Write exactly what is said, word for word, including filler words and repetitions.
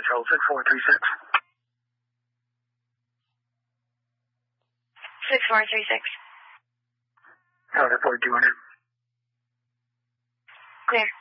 control, six four three six. six four three six. Delta forty-two hundred. Clear.